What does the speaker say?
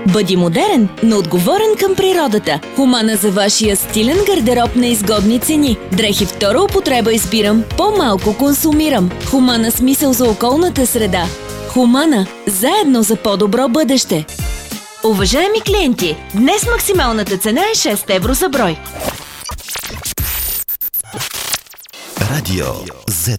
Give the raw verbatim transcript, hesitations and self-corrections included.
Бъди модерен, но отговорен към природата. Хумана за вашия стилен гардероб на изгодни цени. Дрехи втора употреба избирам, по-малко консумирам. Хумана с мисъл за околната среда. Хумана – заедно за по-добро бъдеще. Уважаеми клиенти, днес максималната цена е шест евро за брой. Радио Z.